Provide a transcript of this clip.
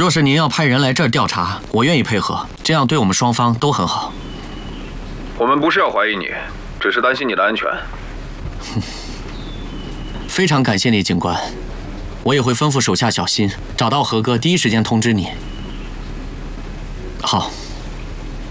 若是您要派人来这儿调查，我愿意配合，这样对我们双方都很好。 我们不是要怀疑你，只是担心你的安全。 非常感谢你，警官。我也会吩咐手下小心，找到何哥第一时间通知你。好。